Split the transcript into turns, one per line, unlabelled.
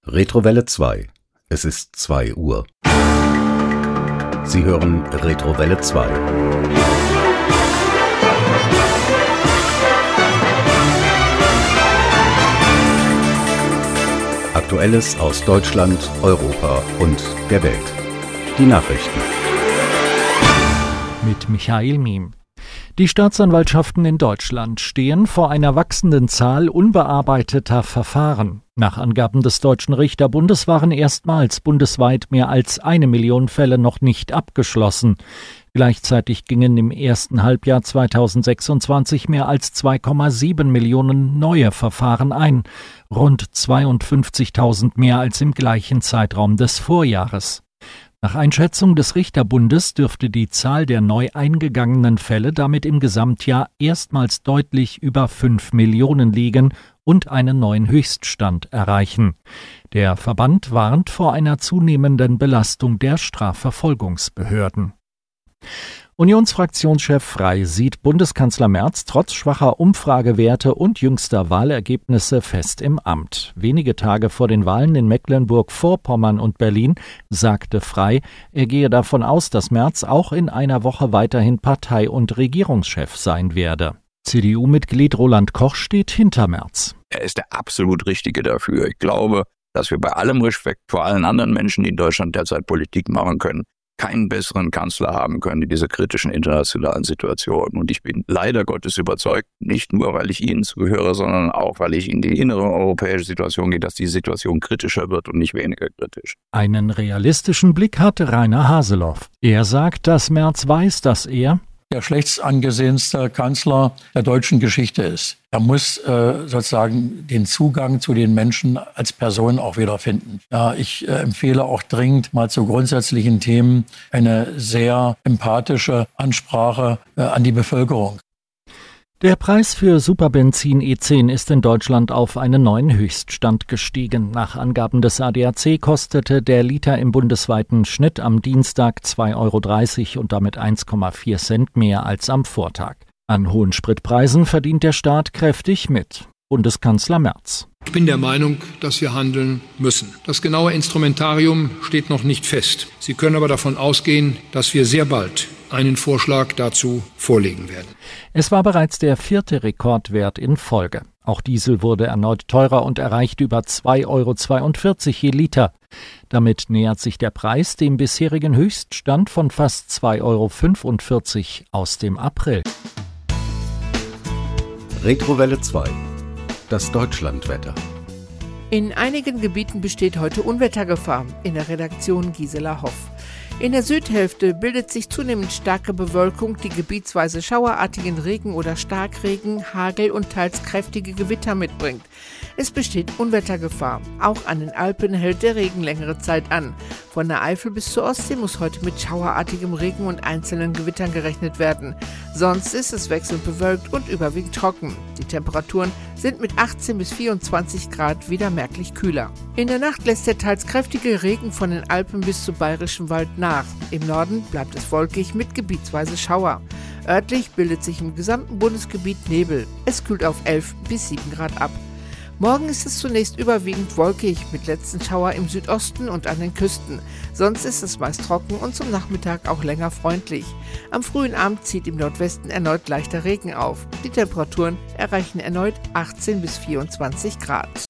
Retrowelle 2. Es ist 2 Uhr. Sie hören Retrowelle 2. Aktuelles aus Deutschland, Europa und der Welt. Die Nachrichten.
Mit Michael Miem. Die Staatsanwaltschaften in Deutschland stehen vor einer wachsenden Zahl unbearbeiteter Verfahren. Nach Angaben des Deutschen Richterbundes waren erstmals bundesweit mehr als 1 Million Fälle noch nicht abgeschlossen. Gleichzeitig gingen im ersten Halbjahr 2026 mehr als 2,7 Millionen neue Verfahren ein, rund 52.000 mehr als im gleichen Zeitraum des Vorjahres. Nach Einschätzung des Richterbundes dürfte die Zahl der neu eingegangenen Fälle damit im Gesamtjahr erstmals deutlich über 5 Millionen liegen und einen neuen Höchststand erreichen. Der Verband warnt vor einer zunehmenden Belastung der Strafverfolgungsbehörden. Unionsfraktionschef Frey sieht Bundeskanzler Merz trotz schwacher Umfragewerte und jüngster Wahlergebnisse fest im Amt. Wenige Tage vor den Wahlen in Mecklenburg-Vorpommern und Berlin sagte Frey, er gehe davon aus, dass Merz auch in einer Woche weiterhin Partei- und Regierungschef sein werde. CDU-Mitglied Roland Koch steht hinter Merz.
Er ist der absolut Richtige dafür. Ich glaube, dass wir bei allem Respekt vor allen anderen Menschen, die in Deutschland derzeit Politik machen können, keinen besseren Kanzler haben können in dieser kritischen internationalen Situation. Und ich bin leider Gottes überzeugt, nicht nur, weil ich Ihnen zugehöre, sondern auch, weil ich in die innere europäische Situation gehe, dass die Situation kritischer wird und nicht weniger kritisch.
Einen realistischen Blick hatte Rainer Haseloff. Er sagt, dass Merz weiß, dass er
der schlechtst angesehenste Kanzler der deutschen Geschichte ist. Er muss sozusagen den Zugang zu den Menschen als Person auch wiederfinden. Ja, ich empfehle auch dringend mal zu grundsätzlichen Themen eine sehr empathische Ansprache an die Bevölkerung.
Der Preis für Superbenzin E10 ist in Deutschland auf einen neuen Höchststand gestiegen. Nach Angaben des ADAC kostete der Liter im bundesweiten Schnitt am Dienstag 2,30 € und damit 1,4 Cent mehr als am Vortag. An hohen Spritpreisen verdient der Staat kräftig mit. Bundeskanzler Merz.
Ich bin der Meinung, dass wir handeln müssen. Das genaue Instrumentarium steht noch nicht fest. Sie können aber davon ausgehen, dass wir sehr bald einen Vorschlag dazu vorlegen werden.
Es war bereits der 4. Rekordwert in Folge. Auch Diesel wurde erneut teurer und erreichte über 2,42 € je Liter. Damit nähert sich der Preis dem bisherigen Höchststand von fast 2,45 € aus dem April.
Retrowelle 2. Das Deutschlandwetter.
In einigen Gebieten besteht heute Unwettergefahr. In der Redaktion Gisela Hoff. In der Südhälfte bildet sich zunehmend starke Bewölkung, die gebietsweise schauerartigen Regen oder Starkregen, Hagel und teils kräftige Gewitter mitbringt. Es besteht Unwettergefahr. Auch an den Alpen hält der Regen längere Zeit an. Von der Eifel bis zur Ostsee muss heute mit schauerartigem Regen und einzelnen Gewittern gerechnet werden. Sonst ist es wechselnd bewölkt und überwiegend trocken. Die Temperaturen sind mit 18 bis 24 Grad wieder merklich kühler. In der Nacht lässt der teils kräftige Regen von den Alpen bis zum Bayerischen Wald nach. Im Norden bleibt es wolkig mit gebietsweise Schauer. Örtlich bildet sich im gesamten Bundesgebiet Nebel. Es kühlt auf 11 bis 7 Grad ab. Morgen ist es zunächst überwiegend wolkig, mit letzten Schauer im Südosten und an den Küsten. Sonst ist es meist trocken und zum Nachmittag auch länger freundlich. Am frühen Abend zieht im Nordwesten erneut leichter Regen auf. Die Temperaturen erreichen erneut 18 bis 24 Grad.